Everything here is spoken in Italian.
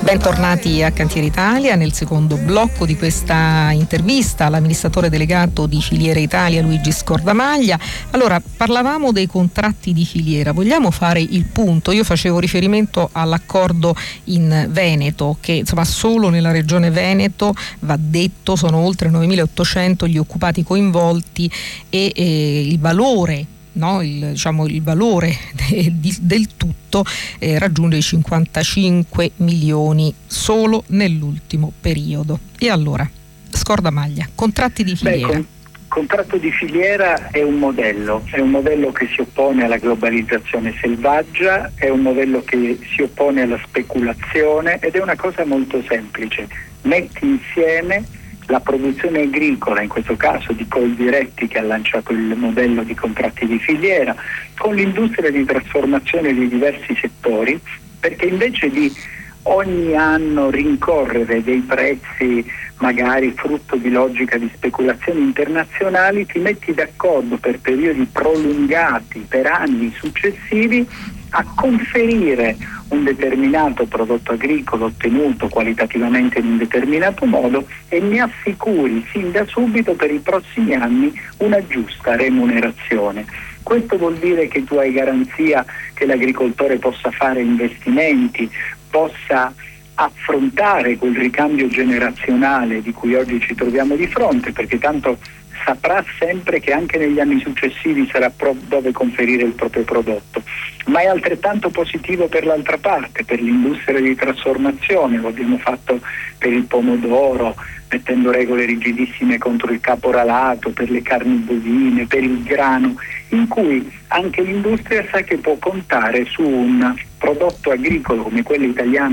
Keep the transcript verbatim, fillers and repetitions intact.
Bentornati a Cantiere Italia nel secondo blocco di questa intervista all'amministratore delegato di Filiere Italia Luigi Scordamaglia. Allora, parlavamo dei contratti di filiera, vogliamo fare il punto? Io facevo riferimento all'accordo in Veneto, che insomma solo nella regione Veneto, va detto, sono oltre novemilaottocento gli occupati coinvolti e eh, il valore No, il, diciamo, il valore de, di, del tutto eh, raggiunge i cinquantacinque milioni solo nell'ultimo periodo. E allora, Scordamaglia, contratti di filiera. Beh, con, contratto di filiera è un modello, è un modello che si oppone alla globalizzazione selvaggia, è un modello che si oppone alla speculazione ed è una cosa molto semplice. Metti insieme la produzione agricola, in questo caso di Coldiretti che ha lanciato il modello di contratti di filiera, con l'industria di trasformazione di diversi settori, perché invece di ogni anno rincorrere dei prezzi magari frutto di logica di speculazioni internazionali, ti metti d'accordo per periodi prolungati, per anni successivi, a conferire un determinato prodotto agricolo ottenuto qualitativamente in un determinato modo e ne assicuri sin da subito per i prossimi anni una giusta remunerazione. Questo vuol dire che tu hai garanzia che l'agricoltore possa fare investimenti, possa affrontare quel ricambio generazionale di cui oggi ci troviamo di fronte, perché tanto saprà sempre che anche negli anni successivi sarà pro- dove conferire il proprio prodotto. Ma è altrettanto positivo per l'altra parte, per l'industria di trasformazione. Lo abbiamo fatto per il pomodoro, mettendo regole rigidissime contro il caporalato, per le carni bovine, per il grano, in cui anche l'industria sa che può contare su un prodotto agricolo come quello italiano